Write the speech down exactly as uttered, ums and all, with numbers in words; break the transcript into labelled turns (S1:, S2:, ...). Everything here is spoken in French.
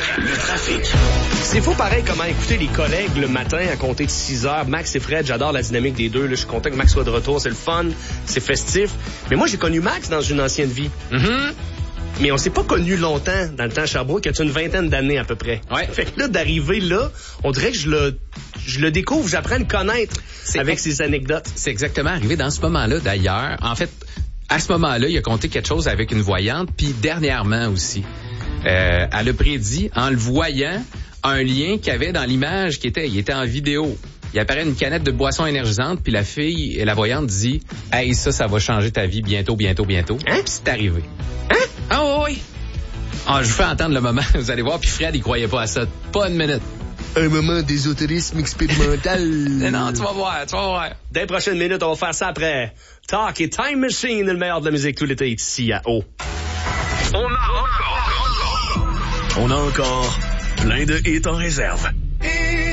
S1: le trafic.
S2: C'est fou pareil comment écouter les collègues le matin à compter de six heures. Max et Fred, j'adore la dynamique des deux. Là, je suis content que Max soit de retour. C'est le fun, c'est festif. Mais moi, j'ai connu Max dans une ancienne vie.
S3: Mm-hmm.
S2: Mais on s'est pas connu longtemps dans le temps à Sherbrooke. Il y a une vingtaine d'années à peu près.
S3: Ouais.
S2: Fait que là, d'arriver là, on dirait que je le, je le découvre, j'apprends à le connaître
S3: C'est
S2: avec
S3: ex-
S2: ses anecdotes.
S3: C'est exactement arrivé dans ce moment-là, d'ailleurs. En fait, à ce moment-là, il a compté quelque chose avec une voyante, puis dernièrement aussi. Euh, elle a prédit, en le voyant, un lien qu'il y avait dans l'image qui était, il était en vidéo. Il apparaît une canette de boisson énergisante, puis la fille et la voyante dit « Hey, ça, ça va changer ta vie bientôt, bientôt, bientôt. »
S2: Hein?
S3: Puis c'est arrivé.
S2: Hein?
S3: Ah oui, oui. Ah, je vous fais entendre le moment, vous allez voir, puis Fred, il croyait pas à ça. Pas une minute.
S2: Un moment d'ésotérisme expérimental.
S3: Non, tu vas voir, tu vas voir.
S2: Dans les prochaines minutes, on va faire ça après. Talk et Time Machine, le meilleur de la musique tout l'été ici à O.
S1: On a encore, on a encore plein de hits en réserve.